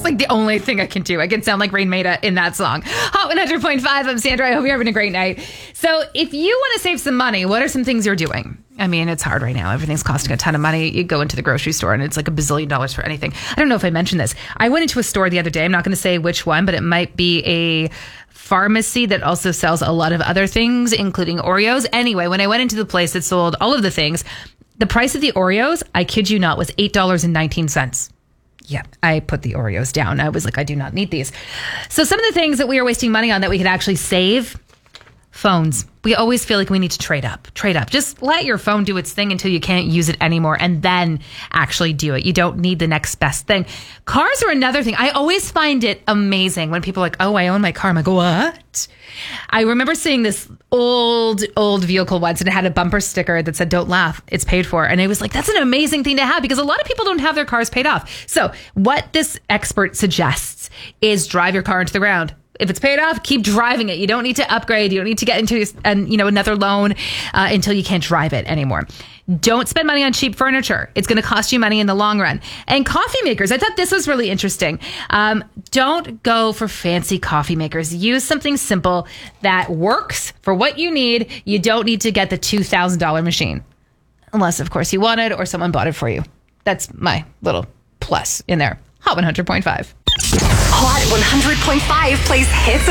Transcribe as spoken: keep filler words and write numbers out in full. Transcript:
That's like the only thing I can do. I can sound like Rain Maida in that song. Hot one hundred point five. I'm Sandra. I hope you're having a great night. So if you want to save some money, what are some things you're doing? I mean, it's hard right now. Everything's costing a ton of money. You go into the grocery store and it's like a bazillion dollars for anything. I don't know if I mentioned this. I went into a store the other day. I'm not going to say which one, but it might be a pharmacy that also sells a lot of other things, including Oreos. Anyway, when I went into the place that sold all of the things, the price of the Oreos, I kid you not, was eight dollars and nineteen cents. Yeah, I put the Oreos down. I was like, I do not need these. So some of the things that we are wasting money on that we could actually save, phones. We always feel like we need to trade up, trade up. Just let your phone do its thing until you can't use it anymore and then actually do it. You don't need the next best thing. Cars are another thing. I always find it amazing when people are like, oh, I own my car. I'm like, what? I remember seeing this old, old vehicle once and it had a bumper sticker that said, don't laugh, it's paid for. And I was like, that's an amazing thing to have because a lot of people don't have their cars paid off. So what this expert suggests is drive your car into the ground. If it's paid off, keep driving it. You don't need to upgrade. You don't need to get into an, you know, another loan uh, until you can't drive it anymore. Don't spend money on cheap furniture. It's going to cost you money in the long run. And coffee makers, I thought this was really interesting. Um, don't go for fancy coffee makers. Use something simple that works for what you need. You don't need to get the two thousand dollars machine. Unless, of course, you want it or someone bought it for you. That's my little plus in there. Hot one hundred point five. Hot one hundred point five plays hits